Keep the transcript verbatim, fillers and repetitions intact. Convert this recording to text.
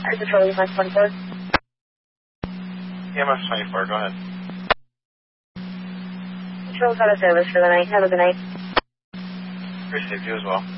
There's a Charlie five twenty-four. E M S twenty-four, go ahead. Control's out of service for the night. Have a good night. Received you as well.